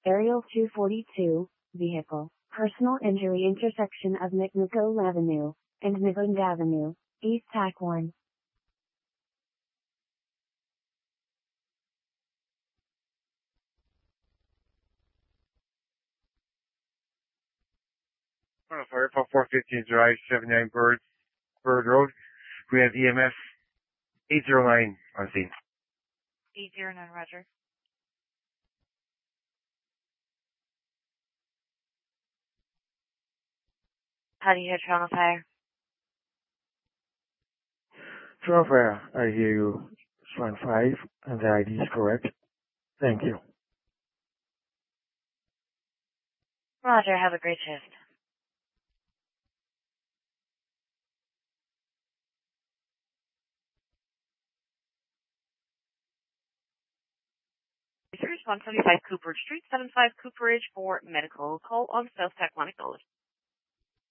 Aerial 242, vehicle, personal injury intersection of McMichael Avenue and Midland Avenue, East TAC 1. Fire for 415 Drive, 79 Bird Road. We have EMS 809 on scene. 809, roger. How do you hear Toronto Fire? Toronto Fire, I hear you. Swan 5, and the ID is correct. Thank you. Roger, have a great shift. Here's 175 Cooperage Street, 75 Cooperage for medical. Call on South Tech 1 acknowledged.